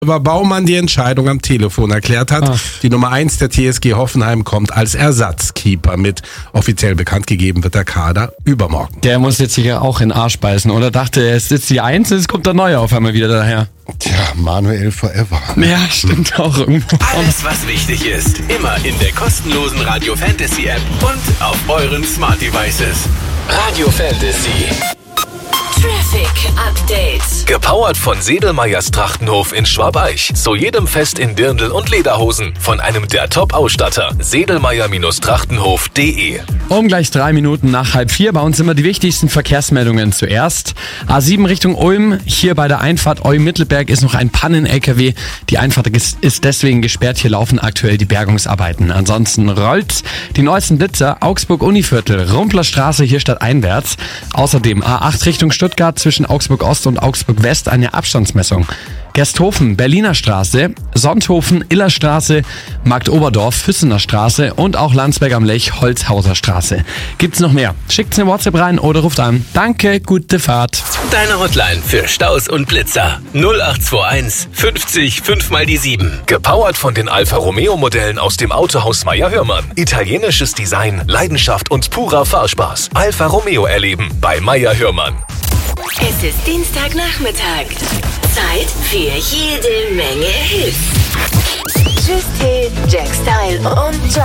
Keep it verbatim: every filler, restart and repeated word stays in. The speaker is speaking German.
Baumann die Entscheidung am Telefon erklärt hat. Ach. Die Nummer eins der T S G Hoffenheim kommt als Ersatzkeeper mit. Offiziell bekannt gegeben wird der Kader übermorgen. Der muss jetzt sicher auch in den Arsch beißen, oder? Dachte, er ist jetzt die Eins, jetzt kommt der Neue auf einmal wieder daher. Tja, Manuel forever. Ja, stimmt auch irgendwo. Alles, was wichtig ist, immer in der kostenlosen Radio Fantasy App und auf euren Smart Devices. Radio Fantasy. Traffic Update. Gepowert von Sedelmeyers Trachtenhof in Schwabeich. Zu jedem Fest in Dirndl und Lederhosen. Von einem der Top-Ausstatter. Sedelmeyer Trachtenhof punkt de. Um gleich drei Minuten nach halb vier bei uns immer die wichtigsten Verkehrsmeldungen zuerst. A sieben Richtung Ulm, hier bei der Einfahrt Olm-Mittelberg ist noch ein Pannen-L K W. Die Einfahrt ist deswegen gesperrt, hier laufen aktuell die Bergungsarbeiten. Ansonsten rollt die neuesten Blitzer, Augsburg-Univiertel, Rumplerstraße hier stadteinwärts. Außerdem A acht Richtung Stuttgart zwischen Augsburg-Ost und Augsburg-West eine Abstandsmessung. Gersthofen, Berliner Straße, Sonthofen, Illerstraße, Marktoberdorf, Füssener Straße und auch Landsberg am Lech, Holzhauser Straße. Gibt's noch mehr? Schickt's eine WhatsApp rein oder ruft an. Danke, gute Fahrt. Deine Hotline für Staus und Blitzer. null acht zwei eins fünfzig fünf mal die sieben. Gepowert von den Alfa Romeo Modellen aus dem Autohaus Meyer Hörmann. Italienisches Design, Leidenschaft und purer Fahrspaß. Alfa Romeo erleben bei Meyer Hörmann. Es ist Dienstagnachmittag. Zeit für jede Menge Hits. Tschüss, Jack Style und John.